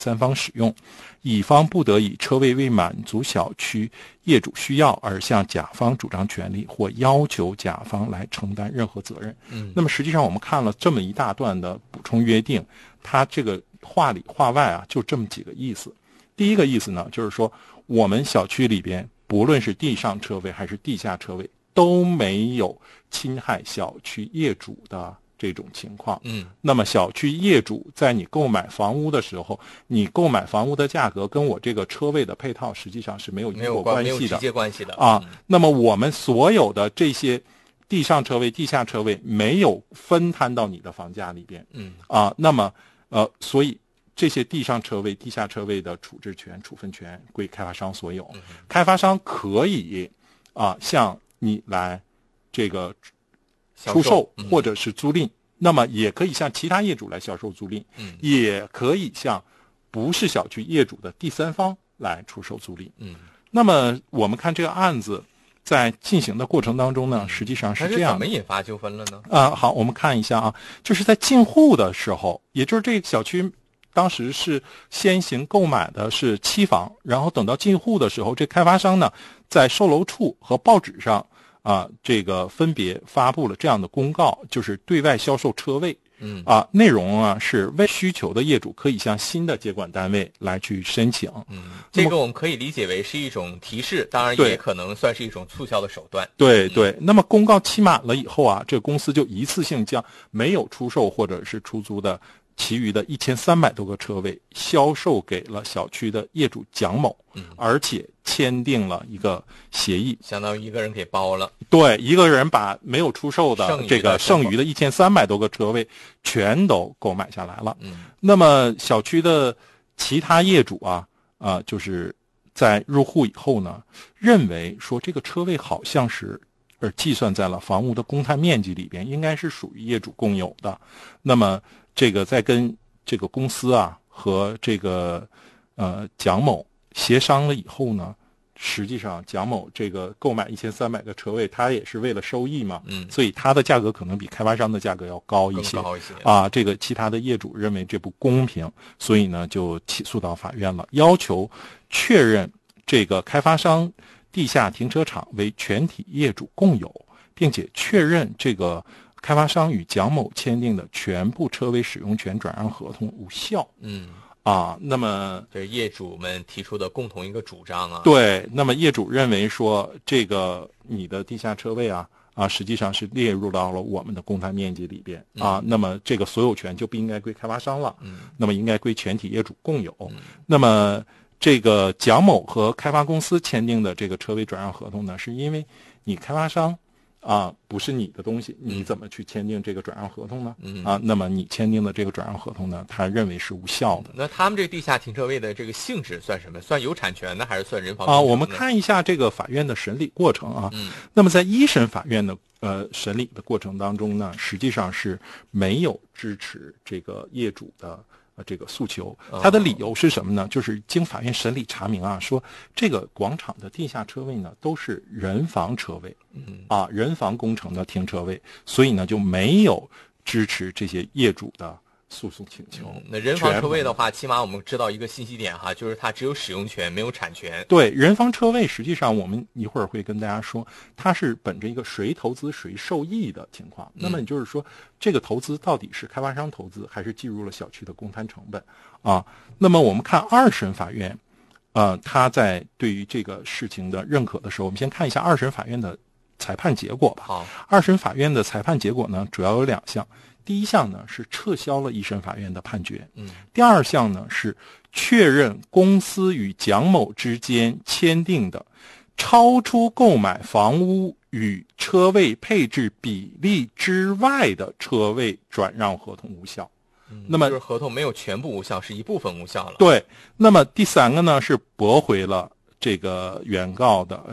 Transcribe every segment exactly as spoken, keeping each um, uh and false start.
三方使用，乙方不得以车位未满足小区业主需要而向甲方主张权利或要求甲方来承担任何责任。 嗯， 那么实际上我们看了这么一大段的补充约定，它这个话里话外啊，就这么几个意思。第一个意思呢，就是说我们小区里边不论是地上车位还是地下车位，都没有侵害小区业主的这种情况。 嗯， 那么小区业主在你购买房屋的时候，你购买房屋的价格跟我这个车位的配套实际上是没有因果关系的， 没有直接关系的啊。那么我们所有的这些地上车位、地下车位没有分摊到你的房价里边。 嗯， 啊，那么呃，所以这些地上车位、地下车位的处置权、处分权归开发商所有。 嗯、 开发商可以啊向你来这个出售或者是租赁，嗯、那么也可以向其他业主来销售租赁， 嗯、 也可以向不是小区业主的第三方来出售租赁。 嗯， 那么我们看这个案子在进行的过程当中呢，实际上是这样的。 它是怎么引发纠纷了呢？ 啊，好，我们看一下啊，就是在进户的时候，也就是这个小区当时是先行购买的是期房，然后等到进户的时候，这开发商呢在售楼处和报纸上啊，这个分别发布了这样的公告，就是对外销售车位。 嗯啊，内容啊是为需求的业主可以向新的接管单位来去申请。 嗯，这个我们可以理解为是一种提示，当然也可能算是一种促销的手段。 对对，那么公告期满了以后啊，这个公司就一次性将没有出售或者是出租的其余的一千三百多个车位销售给了小区的业主蒋某， 嗯， 而且签订了一个协议， 相当于一个人给包了。 对，一个人把没有出售的这个剩余的一千三百多个车位全都购买下来了。 嗯， 那么小区的其他业主啊啊、呃，就是在入户以后呢，认为说这个车位好像是而计算在了房屋的公摊面积里边，应该是属于业主共有的。那么这个在跟这个公司啊和这个呃蒋某协商了以后呢，实际上蒋某这个购买一千三百个车位，他也是为了收益嘛， 嗯， 所以他的价格可能比开发商的价格要高一些， 更高一些啊。这个其他的业主认为这不公平，所以呢就起诉到法院了，要求确认这个开发商地下停车场为全体业主共有，并且确认这个开发商与蒋某签订的全部车位使用权转让合同无效。 嗯。 啊，那么这是业主们提出的共同一个主张啊。 对，那么业主认为说，这个你的地下车位啊啊，实际上是列入到了我们的公摊面积里边啊， 嗯、 那么这个所有权就不应该归开发商了， 嗯， 那么应该归全体业主共有。 嗯、 那么这个蒋某和开发公司签订的这个车位转让合同呢，是因为你开发商啊，不是你的东西，你怎么去签订这个转让合同呢？ 嗯啊，那么你签订的这个转让合同呢，他认为是无效的。 那他们这个地下停车位的这个性质算什么？算有产权的，还是算人防啊？我们看一下这个法院的审理过程啊。 嗯， 那么在一审法院的呃审理的过程当中呢，实际上是没有支持这个业主的。这个诉求，它的理由是什么呢？就是经法院审理查明啊，说这个广场的地下车位呢都是人防车位， 嗯啊，人防工程的停车位，所以呢就没有支持这些业主的诉讼请求。 嗯、那人防车位的话，起码我们知道一个信息点哈，就是它只有使用权，没有产权。 对，人防车位实际上我们一会儿会跟大家说，它是本着一个谁投资谁受益的情况。那么也就是说，这个投资到底是开发商投资，还是计入了小区的公摊成本啊？那么我们看二审法院，呃，他在对于这个事情的认可的时候，我们先看一下二审法院的裁判结果吧。 好， 二审法院的裁判结果呢，主要有两项。第一项呢是撤销了一审法院的判决， 嗯， 第二项呢是确认公司与蒋某之间签订的超出购买房屋与车位配置比例之外的车位转让合同无效。 嗯、 那么就是合同没有全部无效，是一部分无效了。 对，那么第三个呢是驳回了这个原告的呃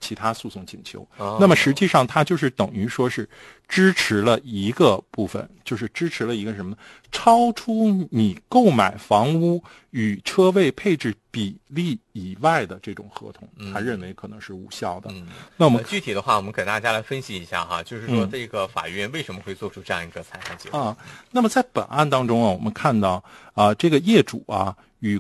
其他诉讼请求。 哦、 那么实际上它就是等于说是支持了一个部分，就是支持了一个什么？超出你购买房屋与车位配置比例以外的这种合同，他认为可能是无效的。 嗯， 那我们、 呃、具体的话，我们给大家来分析一下哈，就是说这个法院为什么会做出这样一个裁判结果、 嗯、啊？那么在本案当中啊，我们看到啊，这个业主啊与